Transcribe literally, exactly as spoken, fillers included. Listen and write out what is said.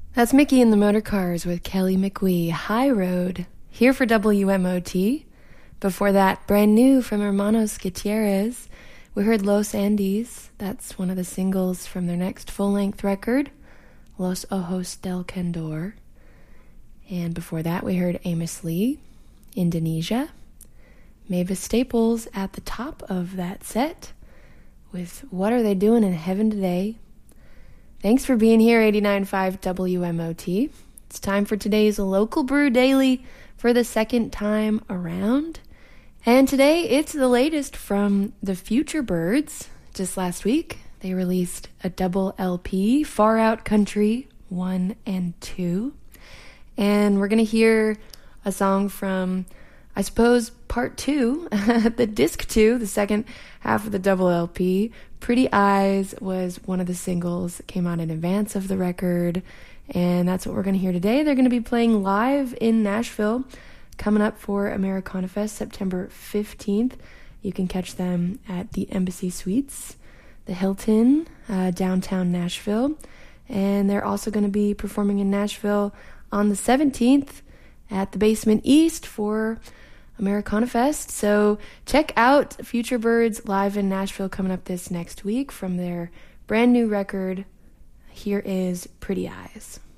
That's Mickey and the Motorcars with Kelly McWee, High Road, here for W M O T. Before that, brand new from Hermanos Gutierrez, we heard Los Andes. That's one of the singles from their next full-length record, Los Ojos del Candor. And before that, we heard Amos Lee, Indonesia. Mavis Staples at the top of that set with What Are They Doing in Heaven Today? Thanks for being here, eighty-nine point five W M O T. It's time for today's Local Brew Daily for the second time around. And today, it's the latest from the Future Birds. Just last week, they released a double L P, Far Out Country one and two. And we're going to hear a song from, I suppose, part two, the disc two, the second half of the double L P. Pretty Eyes was one of the singles that came out in advance of the record, and that's what we're going to hear today. They're going to be playing live in Nashville, coming up for Americana Fest September fifteenth. You can catch them at the Embassy Suites, the Hilton, uh, downtown Nashville, and they're also going to be performing in Nashville on the seventeenth at the Basement East for Americana Fest. So check out Future Birds live in Nashville coming up this next week from their brand new record. Here is Pretty Eyes.